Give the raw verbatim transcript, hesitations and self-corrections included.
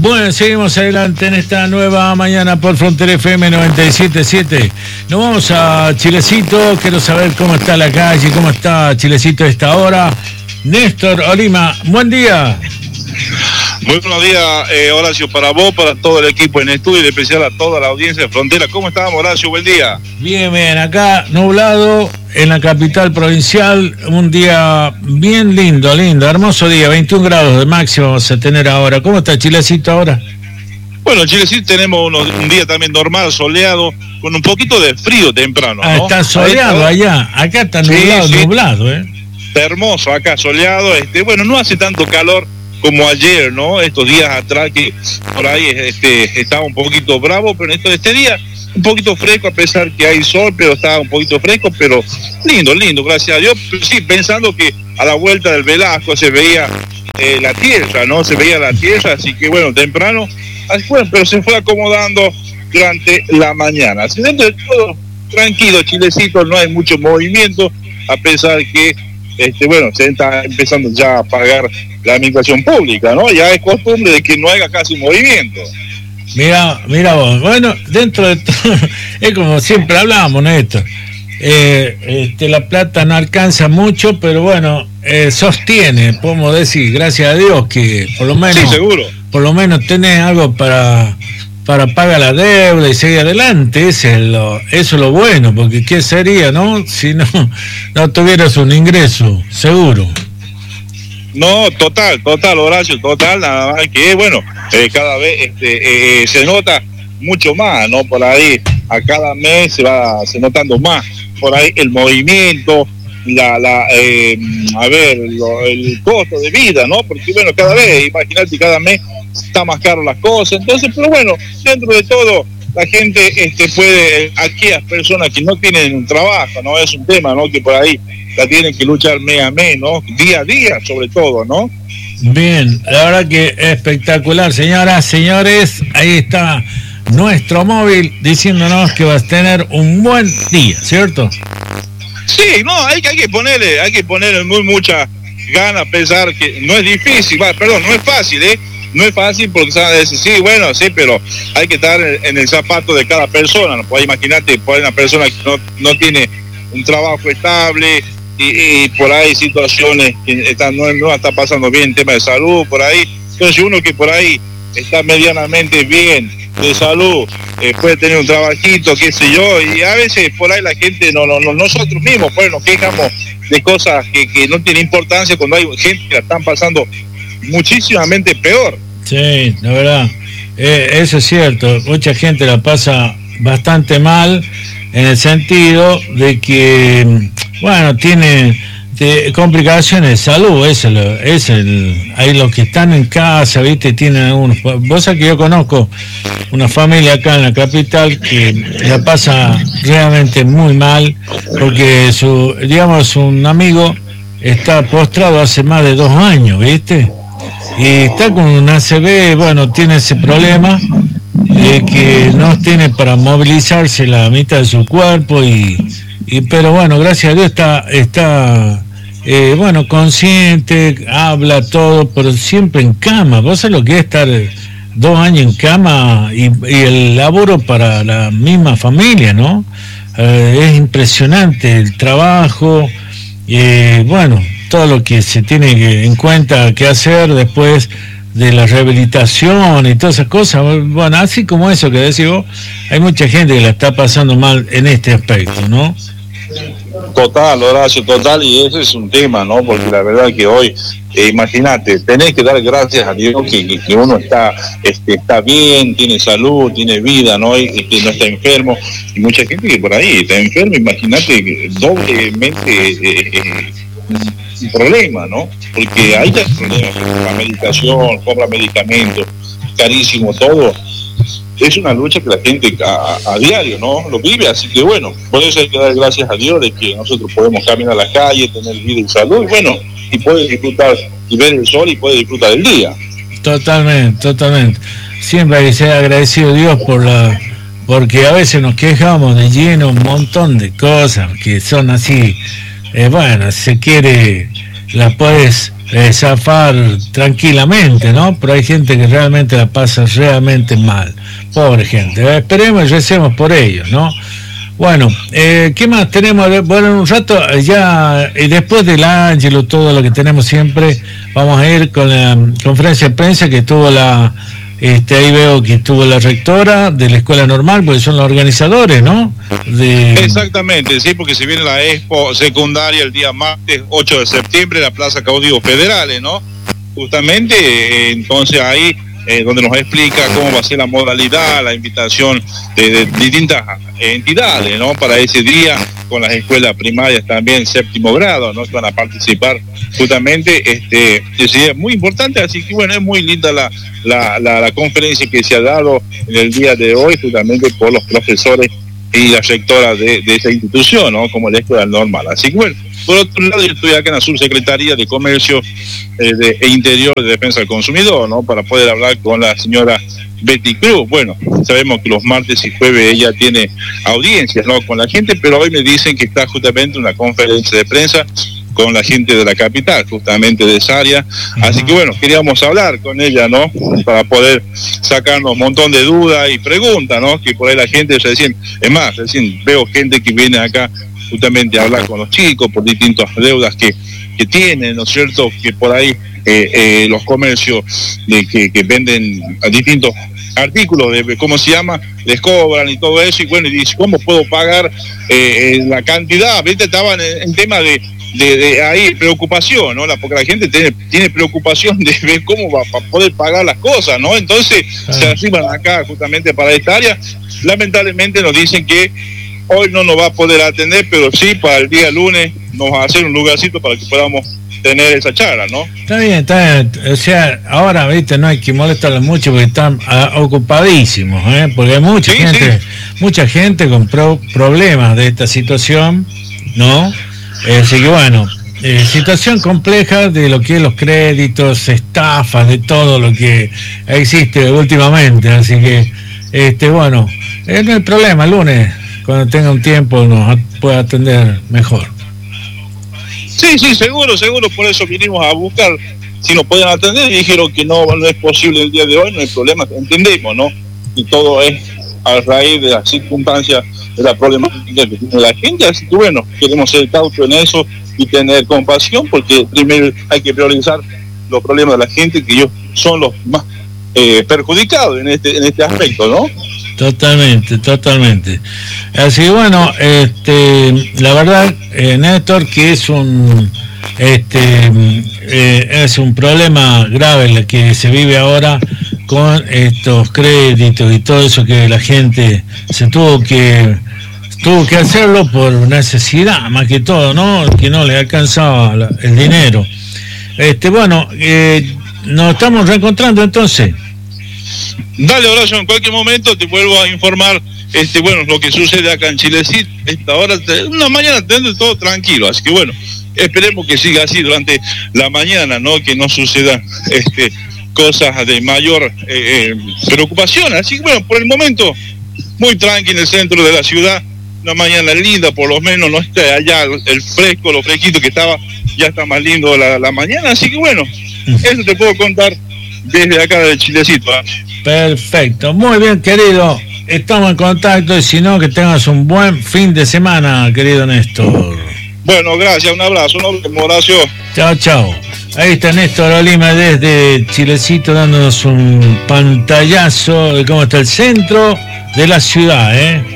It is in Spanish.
Bueno, seguimos adelante en esta nueva mañana por Frontera F M noventa y siete punto siete. Nos vamos a Chilecito. Quiero saber cómo está la calle, cómo está Chilecito a esta hora. Néstor Olima, buen día. Muy buenos días, eh, Horacio, para vos, para todo el equipo en estudio y en especial a toda la audiencia de Frontera. ¿Cómo estamos, Horacio? Buen día. Bien, bien, acá nublado en la capital provincial, un día bien lindo, lindo, hermoso día, veintiún grados de máximo vamos a tener ahora. ¿Cómo está Chilecito ahora? Bueno, en Chilecito tenemos unos, un día también normal, soleado, con un poquito de frío temprano, ¿no? Ah, está soleado allá, acá está nublado, sí, sí. nublado, ¿eh? Está hermoso acá, soleado, este, bueno, no hace tanto calor como ayer, ¿no? Estos días atrás que por ahí este, estaba un poquito bravo, pero esto, este día un poquito fresco, a pesar que hay sol, pero estaba un poquito fresco, pero lindo, lindo, gracias a Dios. Pero sí, pensando que a la vuelta del Velasco se veía eh, la tierra, ¿no? Se veía la tierra, así que bueno, temprano, así fue, pero se fue acomodando durante la mañana. Así dentro de todo, tranquilo, Chilecito, no hay mucho movimiento, a pesar que Este, bueno, se está empezando ya a pagar la administración pública, ¿no? Ya es costumbre de que no haya casi movimiento. Mira, mira vos, bueno, dentro de todo, es como siempre hablamos, Néstor, eh, este, la plata no alcanza mucho, pero bueno, eh, sostiene, podemos decir, gracias a Dios, que por lo menos, sí, seguro. Por lo menos tenés algo para... para pagar la deuda y seguir adelante. Ese es lo, eso es lo bueno, porque ¿qué sería, no? Si no, no tuvieras un ingreso, seguro. No, total, total, Horacio, total, nada más que, bueno, eh, cada vez este, eh, se nota mucho más, ¿no? Por ahí, a cada mes se va se notando más, por ahí el movimiento, la, la eh, a ver, lo, el costo de vida, ¿no? Porque, bueno, cada vez, imagínate, cada mes está más caro las cosas, entonces, pero bueno, dentro de todo, la gente este puede, aquellas personas que no tienen un trabajo, ¿no? Es un tema, ¿no? Que por ahí la tienen que luchar mes a mes, ¿no? Día a día, sobre todo, ¿no? Bien, la verdad que espectacular, señoras, señores, ahí está nuestro móvil diciéndonos que vas a tener un buen día, ¿cierto? Sí, no, hay que, hay que ponerle, hay que ponerle muy mucha ganas, pensar que no es difícil, va, perdón, no es fácil, ¿eh? No es fácil porque saben decir, sí, bueno, sí, pero hay que estar en el zapato de cada persona, ¿no? Pues imagínate, por una persona que no, no tiene un trabajo estable y, y por ahí situaciones que están, no, no está pasando bien, tema de salud, por ahí. Entonces uno que por ahí está medianamente bien de salud, eh, puede tener un trabajito, qué sé yo, y a veces por ahí la gente, no, no, no nosotros mismos, pues nos quejamos de cosas que, que no tienen importancia cuando hay gente que la están pasando muchísimamente peor. Sí, la verdad, eh, eso es cierto, mucha gente la pasa bastante mal en el sentido de que, bueno, tiene de complicaciones de salud, es el, es el, hay los que están en casa, viste, tienen algunos, vos sabés que yo conozco una familia acá en la capital que la pasa realmente muy mal, porque su, digamos, un amigo está postrado hace más de dos años, viste, y está con un A C V, bueno, tiene ese problema de que no tiene para movilizarse la mitad de su cuerpo y, y pero bueno, gracias a Dios está está eh, bueno, consciente, habla todo, pero siempre en cama. Vos sabés lo que es estar dos años en cama y, y el laburo para la misma familia, ¿no? Eh, es impresionante el trabajo, eh, bueno, todo lo que se tiene que, en cuenta que hacer después de la rehabilitación y todas esas cosas. Bueno, así como eso que decís vos, hay mucha gente que la está pasando mal en este aspecto, ¿no? Total, Horacio, total, y ese es un tema, ¿no? Porque la verdad que hoy, eh, imagínate, tenés que dar gracias a Dios que, que, que uno está este, está bien, tiene salud, tiene vida, ¿no? Y, y que no está enfermo. Y mucha gente que por ahí está enferma, imagínate, doblemente eh, eh, un problema, ¿no? Porque hay ya problemas, la medicación, compra medicamentos, carísimo todo. Es una lucha que la gente a, a diario, ¿no? Lo vive, así que bueno, por eso hay que dar gracias a Dios de que nosotros podemos caminar a la calle, tener vida y salud, y bueno, y poder disfrutar y ver el sol y poder disfrutar el día. Totalmente, totalmente. Siempre hay que ser agradecido a Dios por la, porque a veces nos quejamos de lleno un montón de cosas que son así, eh, bueno, si se quiere, las puedes eh, zafar tranquilamente, ¿no? Pero hay gente que realmente la pasa realmente mal. Pobre gente. Eh, esperemos y recemos por ellos, ¿no? Bueno, eh, ¿qué más tenemos? Bueno, en un rato ya, y después del Ángelo, todo lo que tenemos siempre, vamos a ir con la conferencia de prensa que tuvo la, este, ahí veo que estuvo la rectora de la Escuela Normal, porque son los organizadores, ¿no? De... Exactamente, sí, porque se viene la Expo secundaria el día martes ocho de septiembre en la Plaza Caudillos Federales, ¿no? Justamente, eh, entonces ahí... Eh, donde nos explica cómo va a ser la modalidad, la invitación de, de distintas entidades, ¿no? Para ese día, con las escuelas primarias también, séptimo grado, ¿no? Que van a participar justamente, este, es muy importante, así que bueno, es muy linda la, la, la, la conferencia que se ha dado en el día de hoy, justamente por los profesores y la rectora de, de esa institución, ¿no? Como la Escuela Normal. Así que bueno, por otro lado, yo estoy acá en la Subsecretaría de Comercio eh, de, e Interior de Defensa del Consumidor, ¿no? Para poder hablar con la señora Betty Cruz. Bueno, sabemos que los martes y jueves ella tiene audiencias, ¿no? Con la gente, pero hoy me dicen que está justamente una conferencia de prensa con la gente de la capital, justamente de esa área. Así que bueno, queríamos hablar con ella, ¿no? Para poder sacarnos un montón de dudas y preguntas, ¿no? Que por ahí la gente recién, es más, recién veo gente que viene acá justamente a hablar con los chicos por distintas deudas que, que tienen, ¿no es cierto? Que por ahí eh, eh, los comercios de, que, que venden a distintos artículos, de cómo se llama, les cobran y todo eso, y bueno, y dice, ¿cómo puedo pagar eh, la cantidad? ¿Viste? Estaban en, en tema de De, de ahí preocupación, ¿no? La, porque la gente tiene, tiene preocupación de ver cómo va a poder pagar las cosas, ¿no? Entonces ah. se arriban acá justamente para esta área. Lamentablemente nos dicen que hoy no nos va a poder atender, pero sí para el día lunes nos va a hacer un lugarcito para que podamos tener esa charla, ¿no? Está bien, está bien. O sea, ahora, viste, no hay que molestarlos mucho porque están ah, ocupadísimos, ¿eh? Porque hay mucha sí, gente, sí. mucha gente con pro problemas de esta situación, ¿no? Eh, así que bueno, eh, situación compleja de lo que es los créditos, estafas, de todo lo que existe últimamente, así que, este bueno, eh, no hay problema, el lunes, cuando tenga un tiempo, nos puede atender mejor. Sí, sí, seguro, seguro, por eso vinimos a buscar si nos pueden atender y dijeron que no, no es posible el día de hoy, no hay problema, entendemos, ¿no? Y todo es a raíz de las circunstancias de la problemática que tiene la gente, así que bueno, queremos ser cautos en eso y tener compasión, porque primero hay que priorizar los problemas de la gente, que ellos son los más eh, perjudicados en este en este aspecto, ¿no? Totalmente, totalmente. Así que bueno, este, la verdad, eh, Néstor, que es un este eh, es un problema grave el que se vive ahora con estos créditos y todo eso, que la gente se tuvo que tuvo que hacerlo por necesidad, más que todo, ¿no? Que no le alcanzaba la, el dinero. Este, bueno, eh, nos estamos reencontrando entonces. Dale, Horacio, en cualquier momento te vuelvo a informar, este, bueno, lo que sucede acá en Chilecito. Esta hora, una mañana tendré todo tranquilo, así que bueno, esperemos que siga así durante la mañana, ¿no? Que no sucedan este, cosas de mayor eh, eh, preocupación. Así que bueno, por el momento, muy tranquilo en el centro de la ciudad. Una mañana linda, por lo menos no está allá el fresco, lo fresquito que estaba, ya está más lindo la, la mañana, así que bueno, eso te puedo contar desde acá de Chilecito. ¿eh? Perfecto, muy bien, querido, estamos en contacto, y si no, que tengas un buen fin de semana, querido Néstor. Bueno, gracias, un abrazo, un abrazo, Horacio. Chao, chao. Ahí está Néstor Olima desde Chilecito dándonos un pantallazo de cómo está el centro de la ciudad, ¿eh?